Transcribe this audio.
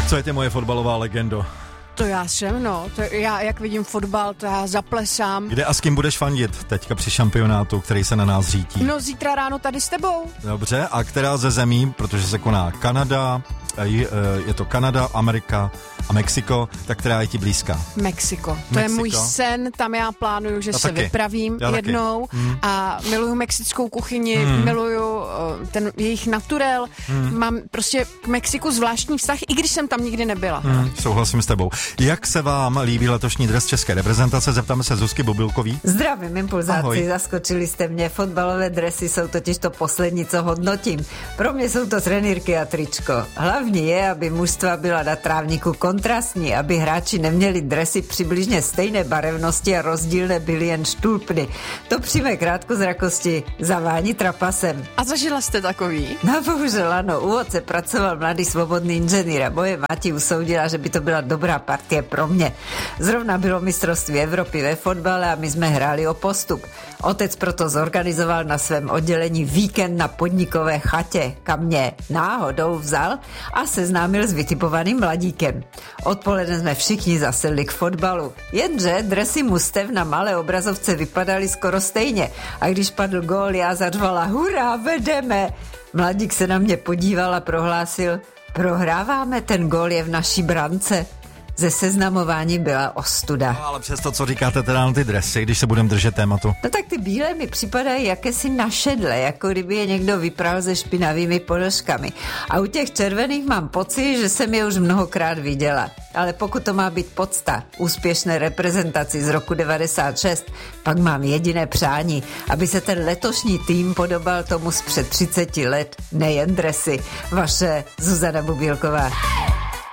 Tak co je tě moje fotbalová legendo? To já jsem, no. Já, jak vidím fotbal, to já zaplesám. Kde a s kým budeš fandit teďka při šampionátu, který se na nás řítí? No zítra ráno tady s tebou. Dobře, a která ze zemí, protože se koná Kanada, je to Kanada, Amerika a Mexiko, tak která je ti blízká? Mexiko. To je můj sen, tam já plánuju, že se vypravím jednou a miluju mexickou kuchyni, miluju ten jejich naturel, mám prostě k Mexiku zvláštní vztah, i když jsem tam nikdy nebyla. Souhlasím s tebou. Jak se vám líbí letošní dres české reprezentace? Zeptáme se Zuzky Bobilkový. Zdravím, impulzáci, zaskočili jste mě. Fotbalové dresy jsou totiž to poslední, co hodnotím. Pro mě jsou to trenýrky a tričko. Hlavní je, aby mužstva byla na trávníku kontrastní, aby hráči neměli dresy přibližně stejné barevnosti a rozdílné byly jen štulpny. To přijme krátkozrakosti, zavání trapasem. A zažila jste takový? No bohužel ano, u otce pracoval mladý svobodný inženýr a moje máti usoudila, že by to byla dobrá partie pro mě. Zrovna bylo mistrovství Evropy ve fotbale a my jsme hráli o postup. Otec proto zorganizoval na svém oddělení víkend na podnikové chatě, kam mě náhodou vzal a seznámil s vytipovaným mladíkem. Odpoledne jsme všichni zasedli k fotbalu. Jenže dresy mustev na malé obrazovce vypadaly skoro stejně. A když padl gól, já zařvala hurá, vedeme. Mladík se na mě podíval a prohlásil: prohráváme, ten gól je v naší brance. Ze seznamování byla ostuda. No, ale přesto, co říkáte teda na ty dresy, když se budeme držet tématu? No tak ty bílé mi připadají jakési našedlé, jako kdyby je někdo vypral se špinavými ponožkami. A u těch červených mám pocit, že jsem je už mnohokrát viděla. Ale pokud to má být podsta úspěšné reprezentaci z roku 96, pak mám jediné přání, aby se ten letošní tým podobal tomu z před 30 let, nejen dresy. Vaše Zuzana Bobilková.